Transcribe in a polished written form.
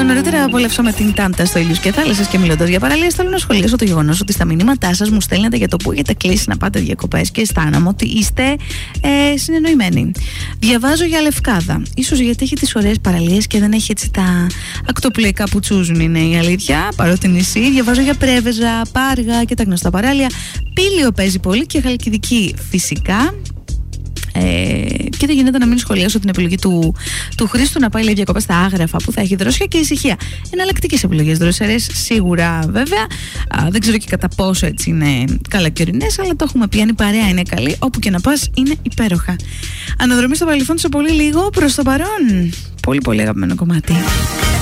Νωρίτερα απολαύσαμε την Τάντα στο Ήλιους και Θάλασσες και μιλώντας για παραλίες, θέλω να σχολιάσω το γεγονός ότι στα μηνύματά σας μου στέλνετε για το που έχετε κλείσει να πάτε διακοπές και αισθάνομαι ότι είστε συνεννοημένοι. Διαβάζω για Λευκάδα. Ίσως γιατί έχει τις ωραίες παραλίες και δεν έχει έτσι τα ακτοπλοϊκά που τσούζουν, είναι η αλήθεια. Παρότι νησί. Διαβάζω για Πρέβεζα, Πάργα και τα γνωστά παράλια. Πήλιο παίζει πολύ και Χαλκιδική φυσικά. Και δεν γίνεται να μην σχολιάσω την επιλογή του Χρήστου να πάει, λέει, διακοπές στα Άγραφα που θα έχει δροσιά και ησυχία. Εναλλακτικές επιλογές δροσερές σίγουρα, βέβαια. Δεν ξέρω και κατά πόσο έτσι είναι καλοκαιρινές, αλλά το έχουμε πει. Αν η παρέα είναι καλή, όπου και να πας είναι υπέροχα. Αναδρομή στο παρελθόν σε πολύ λίγο. Προς το παρόν, πολύ πολύ αγαπημένο κομμάτι.